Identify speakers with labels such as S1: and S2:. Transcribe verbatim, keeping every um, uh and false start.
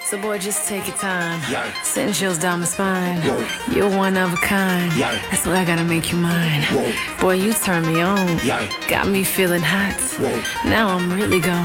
S1: So boy, just take your time.
S2: Yeah.
S1: Send chills down my spine.
S2: Whoa.
S1: You're one of a kind.
S2: Yeah.
S1: That's why I gotta make you mine.
S2: Whoa.
S1: Boy, you turn me on.
S2: Yeah.
S1: Got me feeling hot.
S2: Whoa.
S1: Now I'm really gone.